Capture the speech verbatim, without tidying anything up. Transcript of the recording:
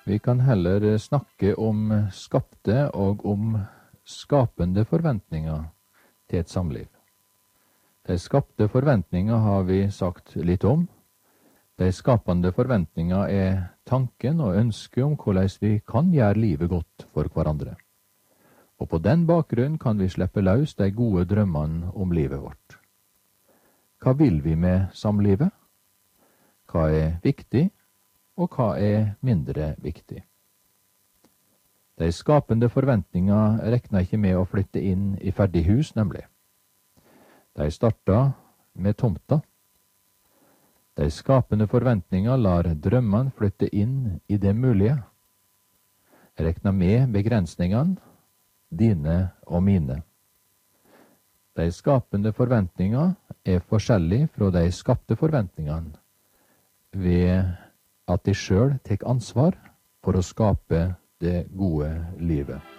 Vi kan heller snakke om skapte og om skapende forventninger til et samliv. De skapte forventninger har vi sagt litt om. De skapende forventninger er tanken og ønsket om hvordan vi kan gjøre livet godt for hverandre. Og på den bakgrunn kan vi slippe løs de gode drømmene om livet vårt. Hva vil vi med samlivet? Hva er viktig, og hva er mindre viktig? De skapende forventninger regner ikke med å flytte inn i ferdig hus, nemlig. De starta med tomta. De skapende forventninger lar drømmene flytte inn i det mulige. Regner med begrensningene, dine og mine. De skapende forventninger er forskjellige fra de skapte forventningene ved at de selv tar ansvar for å skape det gode livet.